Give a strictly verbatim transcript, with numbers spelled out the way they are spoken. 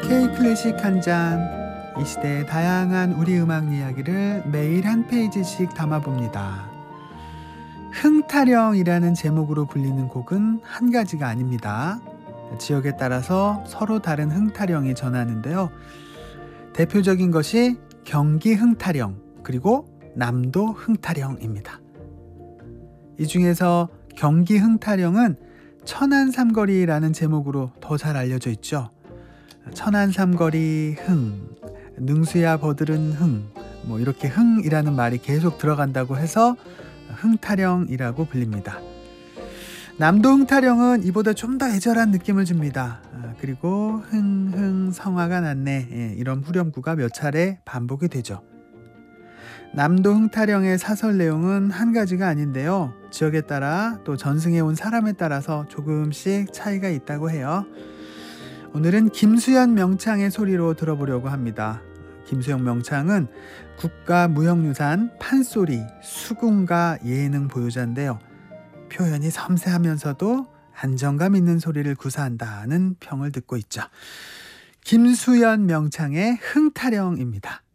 K-클래식 한 잔, 이 시대의 다양한 우리 음악 이야기를 매일 한 페이지씩 담아봅니다. 흥타령이라는 제목으로 불리는 곡은 한 가지가 아닙니다. 지역에 따라서 서로 다른 흥타령이 전하는데요. 대표적인 것이 경기 흥타령, 그리고 남도 흥타령입니다. 이 중에서 경기 흥타령은 천안삼거리라는 제목으로 더 잘 알려져 있죠. 천안삼거리 흥, 능수야 버들은 흥, 뭐 이렇게 흥이라는 말이 계속 들어간다고 해서 흥타령이라고 불립니다. 남도 흥타령은 이보다 좀 더 애절한 느낌을 줍니다. 그리고 흥흥 성화가 났네, 이런 후렴구가 몇 차례 반복이 되죠. 남도 흥타령의 사설 내용은 한 가지가 아닌데요. 지역에 따라 또 전승해 온 사람에 따라서 조금씩 차이가 있다고 해요. 오늘은 김수연 명창의 소리로 들어보려고 합니다. 김수연 명창은 국가무형유산 판소리, 수궁가 예능 보유자인데요. 표현이 섬세하면서도 안정감 있는 소리를 구사한다는 평을 듣고 있죠. 김수연 명창의 흥타령입니다.